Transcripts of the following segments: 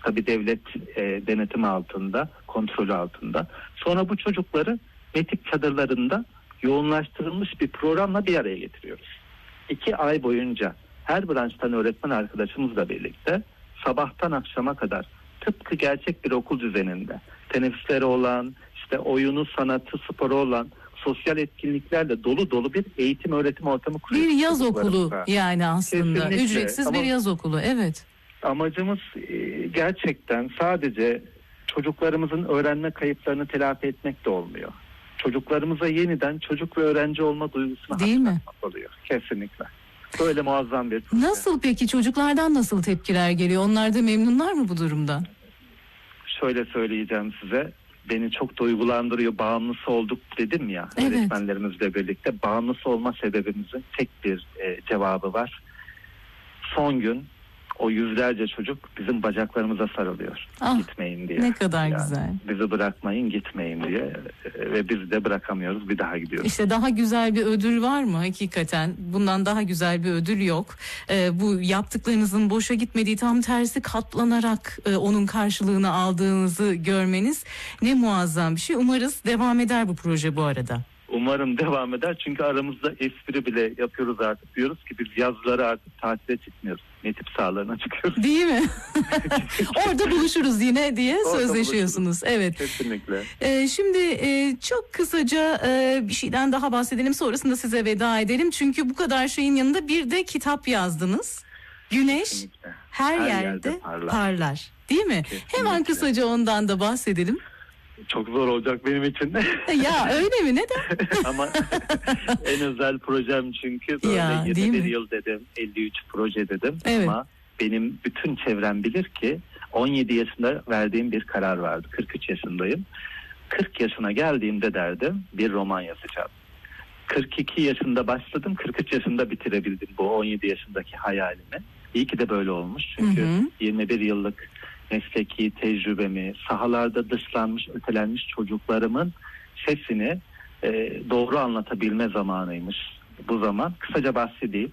tabii devlet denetimi altında, kontrolü altında. Sonra bu çocukları METİK çadırlarında yoğunlaştırılmış bir programla bir araya getiriyoruz. 2 ay boyunca her branştan öğretmen arkadaşımızla birlikte sabahtan akşama kadar tıpkı gerçek bir okul düzeninde teneffüsleri olan, işte oyunu, sanatı, sporu olan, sosyal etkinliklerle dolu dolu bir eğitim öğretim ortamı kuruyoruz. Bir yaz okulu yani aslında. Kesinlikle. Ücretsiz bir yaz okulu, evet. Amacımız gerçekten sadece çocuklarımızın öğrenme kayıplarını telafi etmek de olmuyor. Çocuklarımıza yeniden çocuk ve öğrenci olma duygusunu hatırlatmak oluyor. Kesinlikle. Böyle muazzam bir proje. Nasıl peki, çocuklardan nasıl tepkiler geliyor? Onlar da memnunlar mı bu durumdan? Şöyle söyleyeceğim size. Beni çok duygulandırıyor. Bağımlısı olduk dedim ya. Evet. Öğretmenlerimizle birlikte. Bağımlısı olma sebebimizin tek bir cevabı var. Son gün o yüzlerce çocuk bizim bacaklarımıza sarılıyor. Gitmeyin diye. Ne kadar güzel. Bizi bırakmayın, gitmeyin diye. Ve biz de bırakamıyoruz. Bir daha gidiyoruz. İşte daha güzel bir ödül var mı hakikaten? Bundan daha güzel bir ödül yok. Bu yaptıklarınızın boşa gitmediği, tam tersi katlanarak onun karşılığını aldığınızı görmeniz ne muazzam bir şey. Umarız devam eder bu proje bu arada. Umarım devam eder. Çünkü aramızda espri bile yapıyoruz artık. Diyoruz ki biz yazları artık tatile çıkmıyoruz. METİP sahalarına çıkıyoruz. Değil mi? Orada buluşuruz yine diye sözleşiyorsunuz. Evet. Kesinlikle. Şimdi çok kısaca bir şeyden daha bahsedelim. Sonrasında size veda edelim. Çünkü bu kadar şeyin yanında bir de kitap yazdınız. Güneş Kesinlikle. her yerde parlar. Değil mi? Kesinlikle. Hemen kısaca ondan da bahsedelim. Çok zor olacak benim için. Ya öyle mi? Neden? Ama en özel projem çünkü böyle Ya, 21 yıl dedim, 53 proje dedim. Evet. Ama benim bütün çevrem bilir ki 17 yaşında verdiğim bir karar vardı. 43 yaşındayım. 40 yaşına geldiğimde derdim bir roman yazacağım. 42 yaşında başladım, 43 yaşında bitirebildim bu 17 yaşındaki hayalimi. İyi ki de böyle olmuş. Çünkü 21 yıllık mesleki tecrübemi, sahalarda dışlanmış, ötelenmiş çocuklarımın sesini doğru anlatabilme zamanıymış bu zaman. Kısaca bahsedeyim.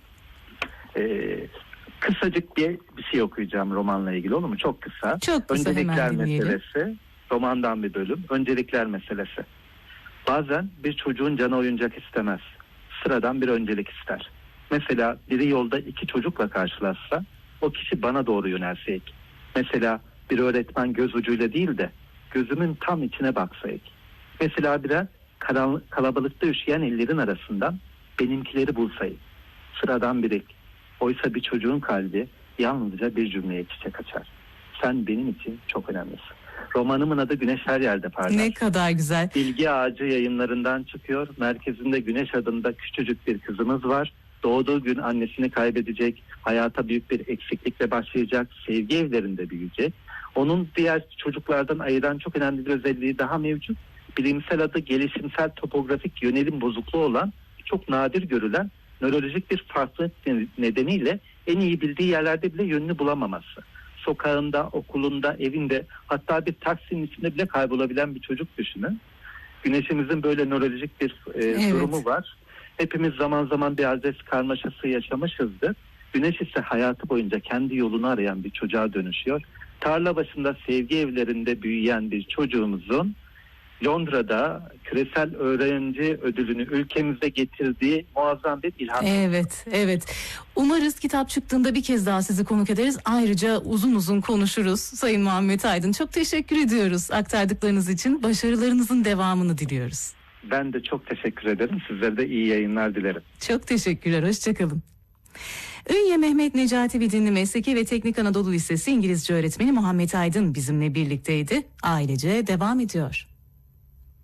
Kısacık bir şey okuyacağım romanla ilgili, olur mu? Çok kısa. Çok kısa, Öncelikler hemen dinleyelim. meselesi. Romandan bir bölüm. Öncelikler meselesi. Bazen bir çocuğun canı oyuncak istemez. Sıradan bir öncelik ister. Mesela biri yolda 2 çocukla karşılaşsa, o kişi bana doğru yönelse ilk. Mesela bir öğretmen göz ucuyla değil de gözümün tam içine baksaydı. Mesela birer kalabalıkta üşüyen ellerin arasından benimkileri bulsaydı. Sıradan bir ilk. Oysa bir çocuğun kalbi yalnızca bir cümleye çiçek açar. Sen benim için çok önemlisin. Romanımın adı Güneş Her Yerde Parlar. Ne kadar güzel. Bilgi Ağacı yayınlarından çıkıyor. Merkezinde Güneş adında küçücük bir kızımız var. Doğduğu gün annesini kaybedecek, hayata büyük bir eksiklikle başlayacak, sevgi evlerinde büyüyecek. Onun diğer çocuklardan ayıran çok önemli bir özelliği daha mevcut. Bilimsel adı gelişimsel topografik yönelim bozukluğu olan, çok nadir görülen nörolojik bir farklılık nedeniyle en iyi bildiği yerlerde bile yönünü bulamaması. Sokağında, okulunda, evinde, hatta bir taksinin içinde bile kaybolabilen bir çocuk düşünün. Güneşimizin böyle nörolojik bir durumu var. Hepimiz zaman zaman bir adres karmaşası yaşamışızdır. Güneş ise hayatı boyunca kendi yolunu arayan bir çocuğa dönüşüyor. Tarla başında sevgi evlerinde büyüyen bir çocuğumuzun Londra'da küresel öğrenci ödülünü ülkemize getirdiği muazzam bir ilham. Evet. Umarız kitap çıktığında bir kez daha sizi konuk ederiz. Ayrıca uzun uzun konuşuruz. Sayın Muhammed Aydın, çok teşekkür ediyoruz aktardıklarınız için. Başarılarınızın devamını diliyoruz. Ben de çok teşekkür ederim. Sizlere de iyi yayınlar dilerim. Çok teşekkürler. Hoşçakalın. Ünye Mehmet Necati Vidinli Mesleki ve Teknik Anadolu Lisesi İngilizce öğretmeni Muhammed Aydın bizimle birlikteydi. Ailece devam ediyor.